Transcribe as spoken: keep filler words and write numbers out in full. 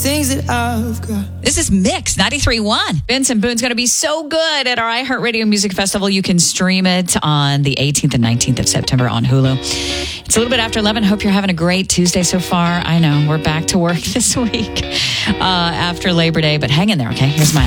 things that I've got. This is Mix ninety-three point one. Benson Boone's going to be so good at our iHeartRadio Music Festival. You can stream it on the eighteenth and nineteenth of September on Hulu. It's a little bit after eleven. Hope you're having a great Tuesday so far. I know we're back to work this week uh, after Labor Day, but hang in there, okay? Here's my